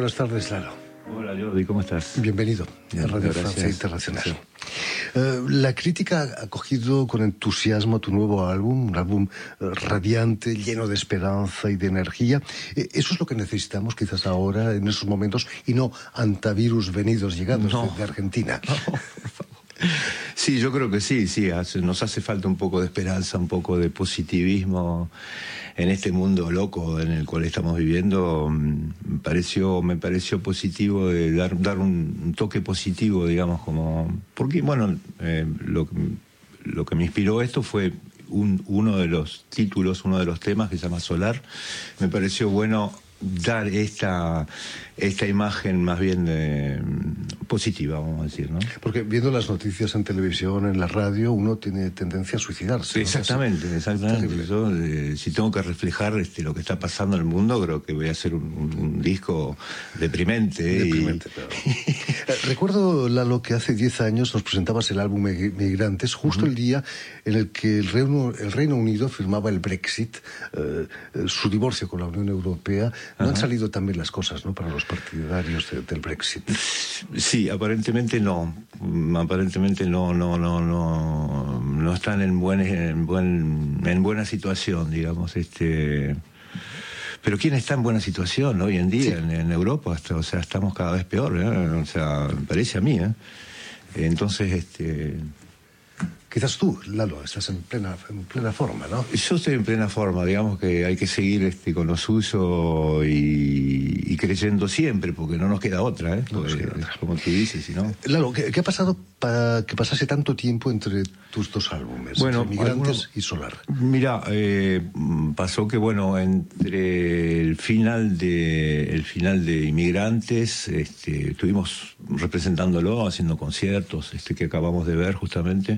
buenas tardes, Lalo. Hola Jordi, ¿cómo estás? Bienvenido a Radio Gracias. Francia Internacional. Sí. La crítica ha acogido con entusiasmo tu nuevo álbum, un álbum radiante, lleno de esperanza y de energía. Eso es lo que necesitamos quizás ahora, en esos momentos, y no antivirus venidos llegados de Argentina. No, por favor. Sí, yo creo que sí, nos hace falta un poco de esperanza, un poco de positivismo en este mundo loco en el cual estamos viviendo. Me pareció positivo de dar un toque positivo, digamos, como porque bueno, lo que me inspiró esto fue uno de los títulos, uno de los temas que se llama Solar. Me pareció bueno dar esta imagen más bien positiva, vamos a decir, ¿no? Porque viendo las noticias en televisión, en la radio, uno tiene tendencia a suicidarse, ¿no? Exactamente. Yo, si tengo que reflejar lo que está pasando en el mundo, creo que voy a hacer un disco deprimente. Claro. Recuerdo, Lalo, que hace 10 años nos presentabas el álbum Migrantes, justo el día en el que el Reino Unido firmaba el Brexit, su divorcio con la Unión Europea. No han salido tan bien las cosas, ¿no?, para los partidarios del Brexit. Sí, aparentemente no. Aparentemente no están en buena situación, digamos. Pero ¿quién está en buena situación hoy en día en Europa? O sea, estamos cada vez peor, ¿eh? O sea, me parece a mí, ¿eh? Entonces, Quizás tú, Lalo, estás en plena forma, ¿no? Yo estoy en plena forma, digamos que hay que seguir con lo suyo y creyendo siempre, porque no nos queda otra, ¿eh? Como tú dices, si no... Lalo, ¿qué ha pasado para que pasase tanto tiempo entre tus dos álbumes, bueno, entre Migrantes y Solar? Mira, pasó que, bueno, entre el final de Inmigrantes, estuvimos representándolo, haciendo conciertos, que acabamos de ver justamente.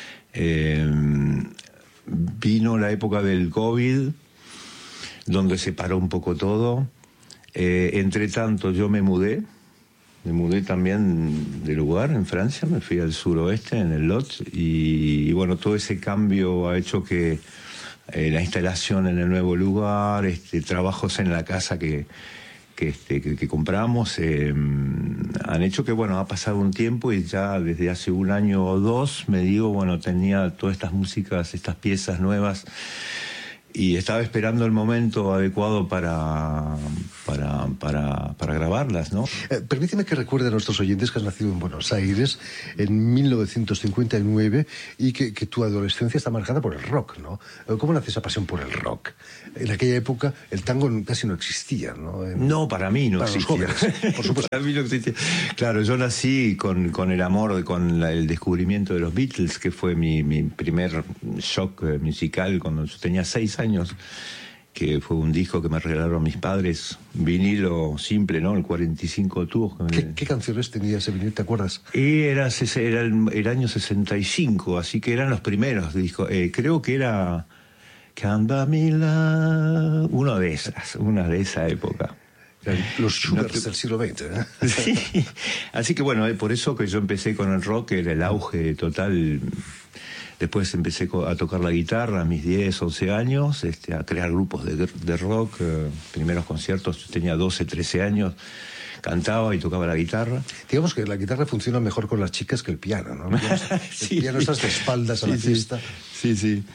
Vino la época del COVID, donde se paró un poco todo. Entre tanto, yo me mudé también de lugar en Francia, me fui al suroeste, en el Lot, y bueno, todo ese cambio ha hecho que la instalación en el nuevo lugar, trabajos en la casa que compramos, han hecho que, bueno, ha pasado un tiempo y ya desde hace un año o dos me digo, bueno, tenía todas estas músicas, estas piezas nuevas, y estaba esperando el momento adecuado para grabarlas, ¿no? Permíteme que recuerde a nuestros oyentes que has nacido en Buenos Aires en 1959 y que tu adolescencia está marcada por el rock, ¿no? ¿Cómo nace esa pasión por el rock? En aquella época el tango casi no existía, ¿no? No, para mí no existía. Los jóvenes, por supuesto. Para mí no existía. Claro, yo nací con el amor, con el descubrimiento de los Beatles, que fue mi primer shock musical cuando yo tenía 6 años, que fue un disco que me regalaron mis padres, vinilo simple, ¿no? El 45 tubos. ¿Qué canciones tenía ese vinilo, te acuerdas? Era el año 65, así que eran los primeros discos. Creo que era Canta Mila, una de esa época. Los Sugars del siglo XX, ¿eh? Sí, así que bueno, por eso que yo empecé con el rock, era el auge total. Después empecé a tocar la guitarra a mis 10, 11 años, a crear grupos de rock, primeros conciertos, yo tenía 12, 13 años, cantaba y tocaba la guitarra. Digamos que la guitarra funciona mejor con las chicas que el piano, ¿no? Sí, el piano estás de espaldas a la fiesta. Sí.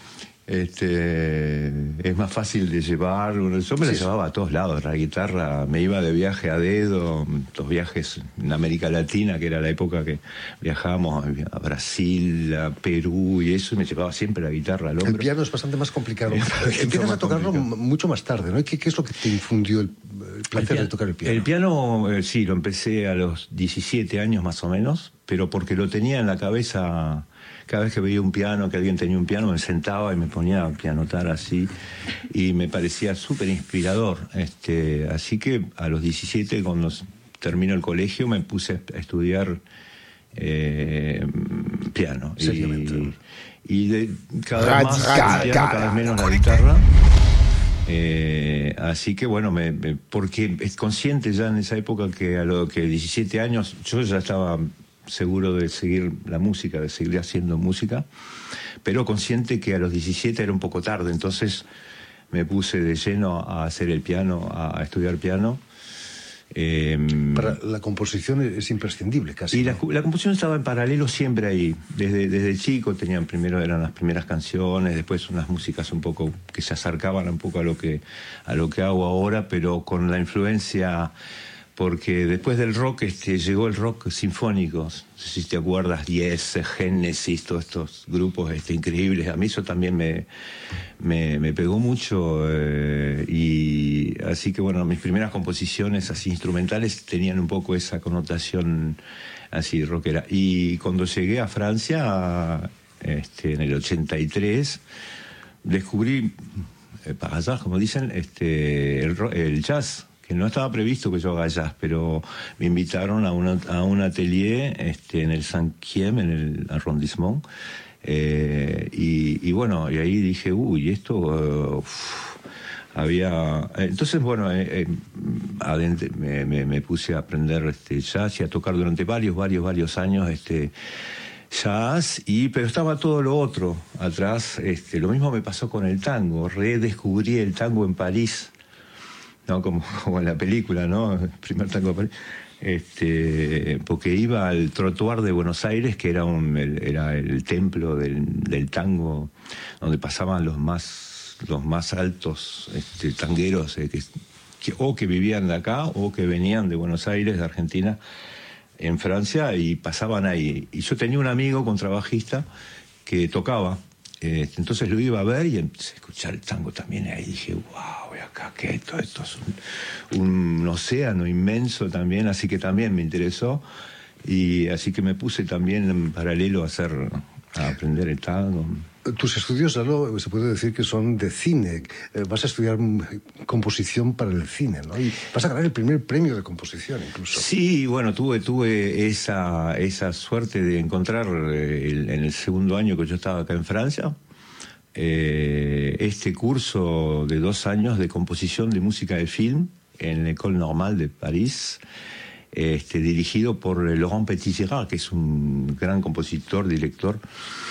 Es más fácil de llevar. Yo me la llevaba a todos lados, la guitarra. Me iba de viaje a dedo, los viajes en América Latina, que era la época que viajábamos a Brasil, a Perú y eso, y me llevaba siempre la guitarra al hombro. El piano es bastante más complicado. Empiezas a tocarlo mucho más tarde, ¿no? ¿Qué es lo que te infundió el placer de tocar el piano? El piano, sí, lo empecé a los 17 años más o menos, pero porque lo tenía en la cabeza. Cada vez que veía un piano, que alguien tenía un piano, me sentaba y me ponía a pianotar así, y me parecía súper inspirador. Así que a los 17, cuando terminó el colegio, me puse a estudiar piano. Seriamente. Y cada vez más el piano, cada vez menos la guitarra. Así que bueno, porque es consciente ya en esa época que a lo que 17 años yo ya estaba seguro de seguir la música, de seguir haciendo música, pero consciente que a los 17 era un poco tarde, entonces me puse de lleno a hacer el piano, a estudiar piano, Para la composición es imprescindible casi. Y la composición estaba en paralelo siempre ahí. Desde chico eran las primeras canciones, después unas músicas un poco que se acercaban un poco a lo que hago ahora, pero con la influencia, porque después del rock llegó el rock sinfónico. No sé si te acuerdas, Yes, Genesis, todos estos grupos increíbles. A mí eso también me pegó mucho, y así que bueno, mis primeras composiciones así instrumentales tenían un poco esa connotación así rockera. Y cuando llegué a Francia, en el 83, descubrí, par hasard, como dicen, el jazz, que no estaba previsto que yo haga jazz, pero me invitaron a un atelier en el 5e, en el arrondissement, y bueno, y ahí dije, uy, esto había... Entonces, bueno, adentro me puse a aprender jazz y a tocar durante varios años jazz, pero estaba todo lo otro atrás. Lo mismo me pasó con el tango, redescubrí el tango en París, ¿no? Como en la película, ¿no? El primer tango de París. Porque iba al Trottoir de Buenos Aires, que era el templo del tango, donde pasaban los más altos tangueros, o que vivían de acá o que venían de Buenos Aires, de Argentina, en Francia, y pasaban ahí. Y yo tenía un amigo contrabajista que tocaba, entonces lo iba a ver y empecé a escuchar el tango también, y ahí dije, wow, acá que esto es un océano inmenso también, así que también me interesó, y así que me puse también en paralelo a aprender el tango. Tus estudios, Lalo, se puede decir que son de cine. Vas a estudiar composición para el cine, ¿no? Y vas a ganar el primer premio de composición, incluso. Sí, bueno, tuve esa suerte de encontrar en el segundo año que yo estaba acá en Francia, este curso de 2 años de composición de música de film en la École Normale de París, dirigido por Laurent Petit-Gérard, que es un gran compositor, director.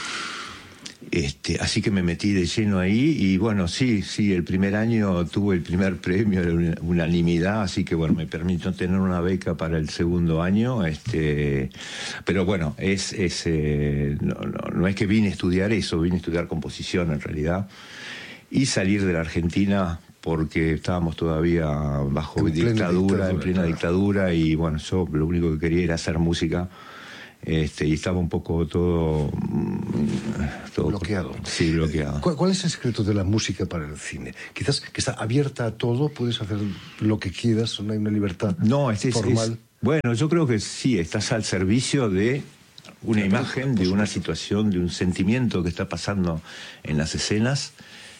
Así que me metí de lleno ahí, y bueno, sí, el primer año tuve el primer premio de unanimidad, así que bueno, me permitió tener una beca para el segundo año, pero bueno, no es que vine a estudiar eso, vine a estudiar composición en realidad, y salir de la Argentina porque estábamos todavía bajo dictadura, en plena dictadura, y bueno, yo lo único que quería era hacer música. Y estaba un poco todo bloqueado. Sí, bloqueado. ¿Cuál es el secreto de la música para el cine? Quizás que está abierta a todo, puedes hacer lo que quieras, no hay una libertad formal. Bueno, yo creo que sí, estás al servicio de una imagen, de una situación, de un sentimiento que está pasando en las escenas.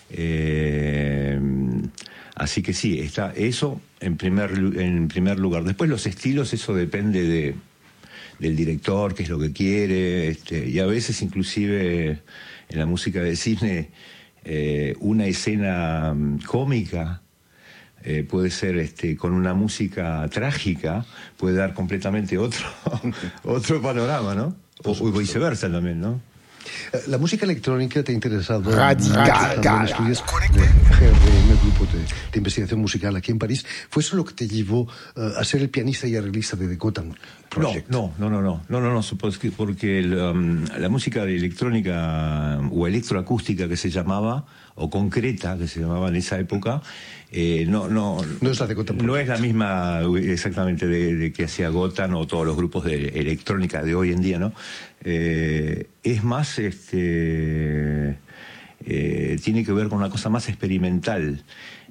Así que sí, está eso en primer lugar. Después los estilos, eso depende del director, qué es lo que quiere, y a veces inclusive en la música de cine una escena cómica puede ser con una música trágica, puede dar completamente otro panorama, ¿no? O viceversa también, ¿no? La música electrónica te ha interesado. Radical. Estudias en el grupo de investigación musical aquí en París. ¿Fue eso lo que te llevó a ser el pianista y arreglista de The Gotham Project? No, porque la música de electrónica o electroacústica que se llamaba, o concreta que se llamaba en esa época, no es la de Gotham Project. No es la misma exactamente de que hacía Gotham o todos los grupos de electrónica de hoy en día, ¿no? Es más, tiene que ver con una cosa más experimental,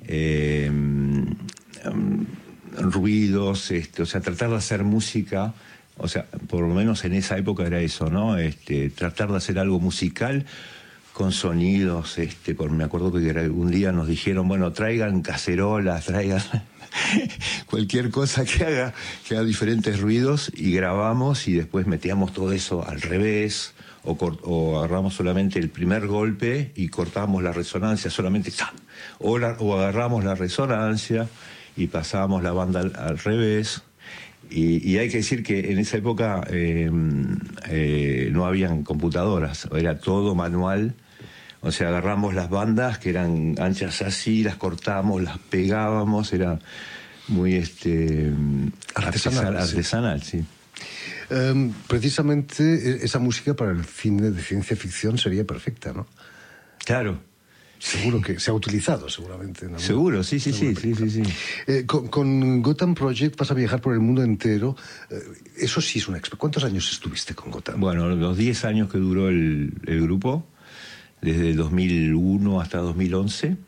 ruidos, o sea, tratar de hacer música, o sea, por lo menos en esa época era eso, ¿no? Tratar de hacer algo musical con sonidos, me acuerdo que un día nos dijeron, bueno, traigan cacerolas, traigan cualquier cosa que haga diferentes ruidos, y grabamos, y después metíamos todo eso al revés, o agarramos solamente el primer golpe y cortábamos la resonancia solamente, o agarramos la resonancia y pasábamos la banda al revés. Y hay que decir que en esa época no habían computadoras, era todo manual. O sea, agarramos las bandas que eran anchas así, las cortábamos, las pegábamos, muy artesanal, artesanal, sí. Precisamente esa música para el cine de ciencia ficción sería perfecta, ¿no? Claro. Seguro que se ha utilizado, seguramente. Seguro, sí. Con Gotham Project vas a viajar por el mundo entero. Eso sí es una experiencia. ¿Cuántos años estuviste con Gotham? Bueno, los 10 años que duró el grupo, desde 2001 hasta 2011.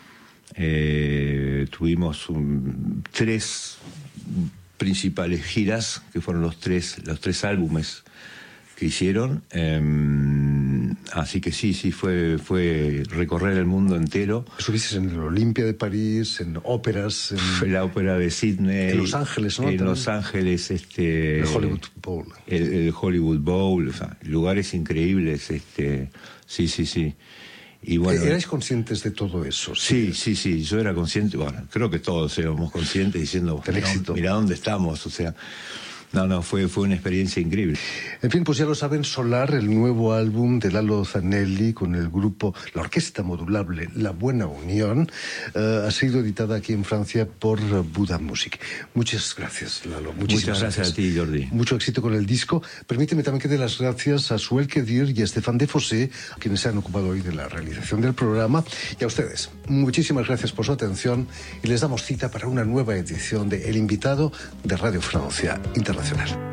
Tuvimos 3 principales giras, que fueron los tres álbumes que hicieron. Así que sí, fue recorrer el mundo entero. Estuviste en el Olympia de París, en óperas, en la ópera de Sydney, en Los Ángeles, ¿no? En Los Ángeles, el Hollywood Bowl. El Hollywood Bowl, o sea, lugares increíbles, sí. Y bueno, ¿erais conscientes de todo eso? Sí, yo era consciente, bueno, creo que todos éramos conscientes diciendo, mira dónde estamos, o sea, fue una experiencia increíble. En fin, pues ya lo saben, Solar, el nuevo álbum de Lalo Zanelli con el grupo, la orquesta modulable La Buena Unión, ha sido editada aquí en Francia por Buda Music. Muchas gracias, Lalo. Muchas gracias a ti, Jordi. Mucho éxito con el disco. Permíteme también que dé las gracias a Suel Kedir y a Stéphane Defossé, quienes se han ocupado hoy de la realización del programa, y a ustedes. Muchísimas gracias por su atención y les damos cita para una nueva edición de El Invitado de Radio Francia Internacional.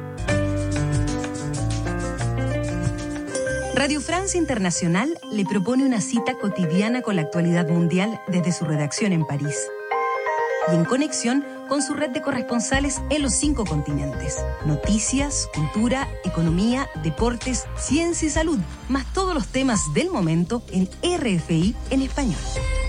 Radio France Internacional le propone una cita cotidiana con la actualidad mundial desde su redacción en París y en conexión con su red de corresponsales en los 5 continentes. Noticias, cultura, economía, deportes, ciencia y salud, más todos los temas del momento en RFI en español.